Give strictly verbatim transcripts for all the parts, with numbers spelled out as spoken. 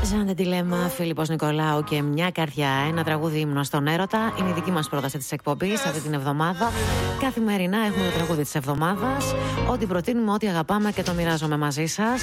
Ζάντε Ντιλέμα, Φίλιππος Νικολάου και μια καρδιά. Ένα τραγούδι ύμνο στον έρωτα. Είναι η δική μας πρόταση της εκπομπής αυτή την εβδομάδα. Καθημερινά έχουμε το τραγούδι της εβδομάδας. Ό,τι προτείνουμε, ό,τι αγαπάμε και το μοιράζομαι μαζί σας.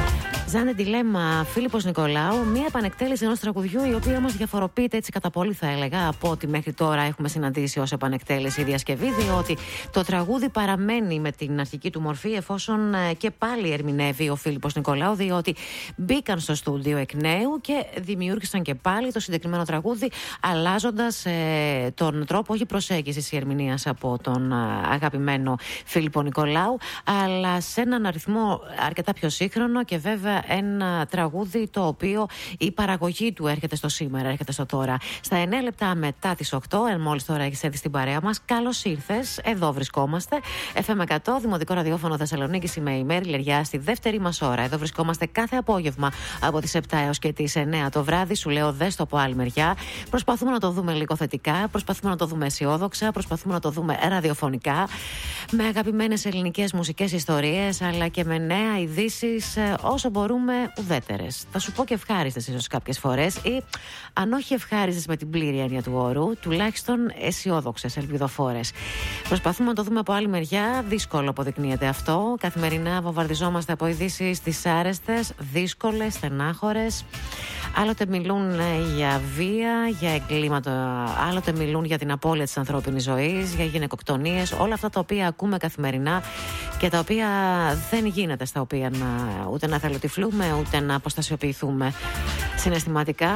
Ζάντε Ντιλέμα, Φίλιππος Νικολάου, μια επανεκτέλεση ενός τραγουδιού, η οποία όμως διαφοροποιείται έτσι κατά πολύ, θα έλεγα, από ό,τι μέχρι τώρα έχουμε συναντήσει ως επανεκτέλεση ή διασκευή, διότι το τραγούδι παραμένει με την αρχική του μορφή, εφόσον και πάλι ερμηνεύει ο Φίλιππος Νικολάου, διότι μπήκαν στο στούντιο εκ νέου και δημιούργησαν και πάλι το συγκεκριμένο τραγούδι, αλλάζοντας ε, τον τρόπο όχι προσέγγισης ή ερμηνείας από τον α, αγαπημένο Φίλιππο Νικολάου, αλλά σε έναν αριθμό αρκετά πιο σύγχρονο και βέβαια ένα τραγούδι το οποίο η παραγωγή του έρχεται στο σήμερα, έρχεται στο τώρα. Στα εννέα λεπτά μετά τις οκτώ, εν μόλις τώρα έχεις έρθει στην παρέα μας, καλώς ήρθες. Εδώ βρισκόμαστε. εφ εμ εκατό, Δημοτικό Ραδιόφωνο Θεσσαλονίκης, είμαι η Μέρη Λεριά, στη δεύτερη μας ώρα. Εδώ βρισκόμαστε κάθε απόγευμα από τις επτά έως και τις εννέα το βράδυ. Σου λέω, δες το από άλλη μεριά. Προσπαθούμε να το δούμε λίγο θετικά, προσπαθούμε να το δούμε αισιόδοξα, προσπαθούμε να το δούμε ραδιοφωνικά, με αγαπημένες ελληνικές μουσικές ιστορίες, αλλά και με νέα ειδήσεις όσο μπορούμε ουδέτερες. Θα σου πω και ευχάριστες ίσως κάποιες φορές, ή αν όχι ευχάριστες με την πλήρη έννοια του όρου, τουλάχιστον αισιόδοξες, ελπιδοφόρες. Προσπαθούμε να το δούμε από άλλη μεριά. Δύσκολο αποδεικνύεται αυτό. Καθημερινά βομβαρδιζόμαστε από ειδήσεις δυσάρεστες, δύσκολες, στενάχωρες. Άλλοτε μιλούν για βία, για εγκλήματα, άλλοτε μιλούν για την απώλεια της ανθρώπινης ζωής, για γυναικοκτονίες, όλα αυτά τα οποία ακούμε καθημερινά και τα οποία δεν γίνεται στα οποία να, ούτε να θελοτυφλούμε, ούτε να αποστασιοποιηθούμε συναισθηματικά,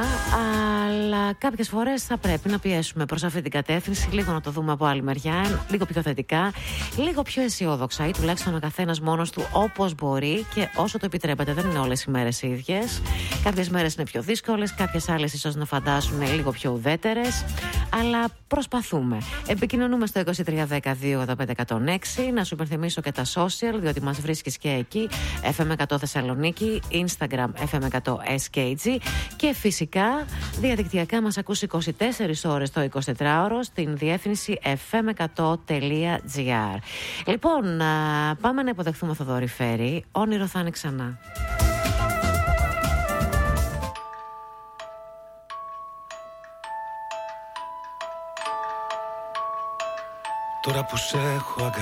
αλλά κάποιες φορές θα πρέπει να πιέσουμε προς αυτή την κατεύθυνση, λίγο να το δούμε από άλλη μεριά, λίγο πιο θετικά, λίγο πιο αισιόδοξα, ή τουλάχιστον ο καθένας μόνος του όπως μπορεί και όσο το επιτρέπεται. Δεν είναι όλες οι μέρες οι ίδιες. Κάποιες μέρες είναι πιο δύσκολες, κάποιες άλλες ίσως να φαντάσουν λίγο πιο ουδέτερες, αλλά προσπαθούμε. Επικοινωνούμε στο είκοσι τρία δέκα δύο ογδόντα πέντε εκατόν έξι. Να σου υπενθυμίσω και τα social, διότι μας βρίσκεις και εκεί, εφ εμ εκατό Θεσσαλονίκη, Instagram εφ εμ εκατό ες κέι τζι, και φυσικά διαδικτυακά μας ακούς είκοσι τέσσερις ώρες το εικοσιτετράωρο στην διεύθυνση εφ εμ εκατό τελεία τζι άρ. Λοιπόν, πάμε να υποδεχθούμε Θοδωρή Φέρη. Όνειρο θα είναι ξανά. Τώρα που σε έχω αγκαλιά,